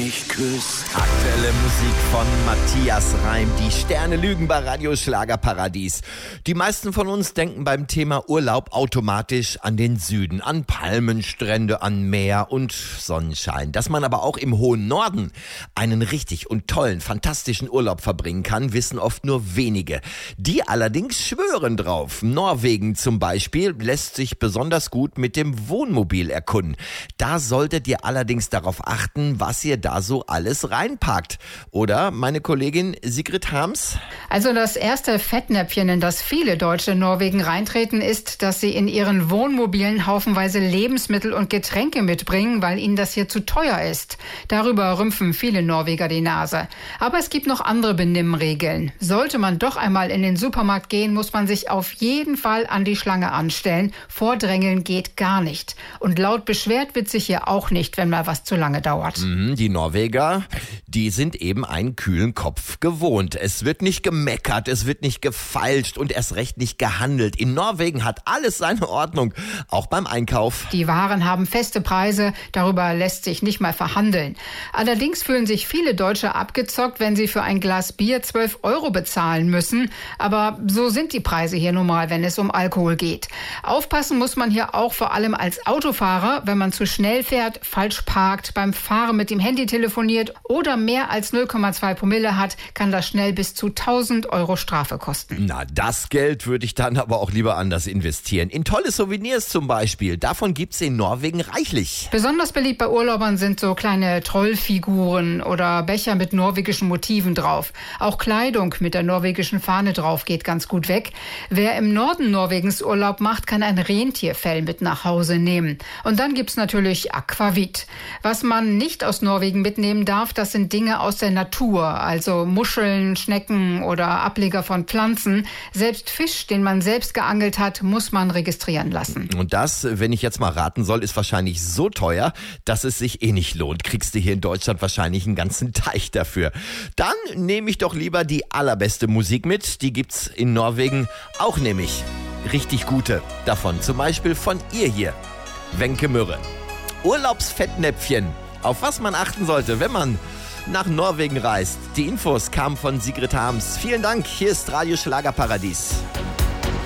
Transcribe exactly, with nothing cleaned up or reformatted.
mich küsst. Aktuelle Musik von Matthias Reim. Die Sterne lügen bei Radio Schlagerparadies. Die meisten von uns denken beim Thema Urlaub automatisch an den Süden, an Palmenstrände, an Meer und Sonnenschein. Dass man aber auch im hohen Norden einen richtig und tollen, fantastischen Urlaub verbringen kann, wissen oft nur wenige. Die allerdings schwören drauf. Norwegen zum Beispiel lässt sich besonders gut mit dem Wohnmobil erkunden. Da solltet ihr allerdings darauf achten, was ihr da so alles reinpackt. Oder, meine Kollegin Sigrid Harms? Also das erste Fettnäpfchen, in das viele Deutsche in Norwegen reintreten, ist, dass sie in ihren Wohnmobilen haufenweise Lebensmittel und Getränke mitbringen, weil ihnen das hier zu teuer ist. Darüber rümpfen viele Norweger die Nase. Aber es gibt noch andere Benimmregeln. Sollte man doch einmal in den Supermarkt gehen, muss man sich auf jeden Fall an die Schlange anstellen. Vordrängeln geht gar nicht. Und laut beschwert wird sich hier auch nicht, wenn mal was zu lange dauert. Mhm, die Norweger, die sind eben einen kühlen Kopf gewohnt. Es wird nicht gemeckert, es wird nicht gefeilscht und erst recht nicht gehandelt. In Norwegen hat alles seine Ordnung, auch beim Einkauf. Die Waren haben feste Preise, darüber lässt sich nicht mal verhandeln. Allerdings fühlen sich viele Deutsche abgezockt, wenn sie für ein Glas Bier zwölf Euro bezahlen müssen. Aber so sind die Preise hier nun mal, wenn es um Alkohol geht. Aufpassen muss man hier auch vor allem als Autofahrer, wenn man zu schnell fährt, falsch parkt, beim Fahren mit dem Handy telefoniert oder mehr als null Komma zwei Promille hat, kann das schnell bis zu tausend Euro Strafe kosten. Na, das Geld würde ich dann aber auch lieber anders investieren. In tolle Souvenirs zum Beispiel. Davon gibt's in Norwegen reichlich. Besonders beliebt bei Urlaubern sind so kleine Trollfiguren oder Becher mit norwegischen Motiven drauf. Auch Kleidung mit der norwegischen Fahne drauf geht ganz gut weg. Wer im Norden Norwegens Urlaub macht, kann ein Rentierfell mit nach Hause nehmen. Und dann gibt's natürlich Aquavit. Was man nicht aus Norwegen mitnehmen darf, das sind Dinge aus der Natur, also Muscheln, Schnecken oder Ableger von Pflanzen. Selbst Fisch, den man selbst geangelt hat, muss man registrieren lassen. Und das, wenn ich jetzt mal raten soll, ist wahrscheinlich so teuer, dass es sich eh nicht lohnt. Kriegst du hier in Deutschland wahrscheinlich einen ganzen Teich dafür. Dann nehme ich doch lieber die allerbeste Musik mit. Die gibt's in Norwegen auch nämlich. Richtig gute davon. Zum Beispiel von ihr hier, Wenke Mürre. Urlaubsfettnäpfchen. Auf was man achten sollte, wenn man nach Norwegen reist. Die Infos kamen von Sigrid Harms. Vielen Dank. Hier ist Radio Schlagerparadies.